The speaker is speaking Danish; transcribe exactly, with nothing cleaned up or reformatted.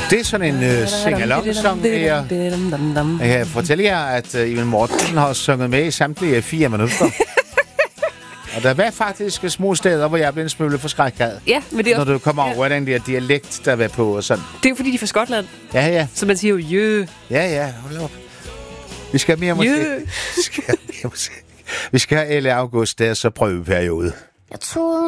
Det er sådan en øh, sing-along-sang her. Jeg kan fortælle jer, at øh, Ivan Mortensen har sunget med i samtlige fire minutter. Og der var faktisk små steder, hvor jeg blev en smule forskrækket. Ja, men det er når også... du kommer ja. over den der dialekt, der var på og sådan. Det er jo fordi, de er fra Skotland. Ja, ja. Så man siger jo, jø. Ja, ja, hold op. Vi skal have mere musik. Jø. Vi skal have mere musik. Vi skal have Elle August, der så prøveperiode. Jeg troede